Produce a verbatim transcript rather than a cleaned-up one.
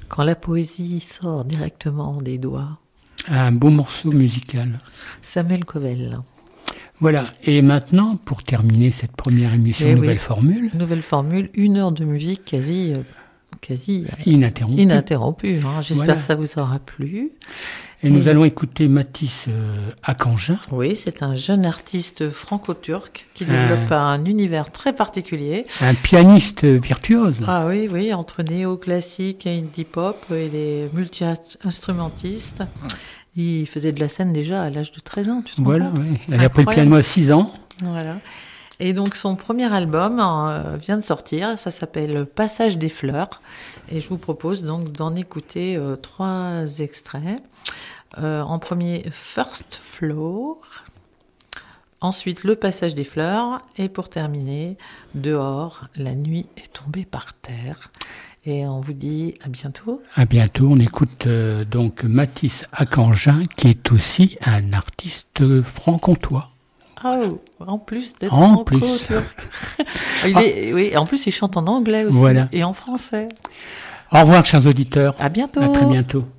Quand la poésie sort directement des doigts. Un beau morceau musical. Samuel Covel. Voilà, et maintenant, pour terminer cette première émission Eh Nouvelle oui. Formule... Nouvelle Formule, une heure de musique quasi... Euh, quasi ininterrompue. Ininterrompue hein. J'espère voilà. que ça vous aura plu. Et, et nous allons écouter Mathis euh, Akangin. Oui, c'est un jeune artiste franco-turc qui développe un, un univers très particulier. Un pianiste virtuose. Ah oui, oui, entre néo-classique et indie pop, il est multi-instrumentiste. Il faisait de la scène déjà à l'âge de treize ans, tu te rends Voilà, compte ? oui. Elle a appris le piano à six ans. Voilà. Et donc son premier album euh, vient de sortir, ça s'appelle Passage des fleurs. Et je vous propose donc d'en écouter euh, trois extraits. Euh, en premier, First Floor. Ensuite, Le Passage des fleurs. Et pour terminer, Dehors, la nuit est tombée par terre. Et on vous dit à bientôt. À bientôt. On écoute euh, donc Mathis Akangin, qui est aussi un artiste franc-comtois. Oh, en plus d'être en plus. il est, oui, en plus, il chante en anglais aussi. Voilà. Et en français. Au revoir, chers auditeurs. À bientôt. À très bientôt.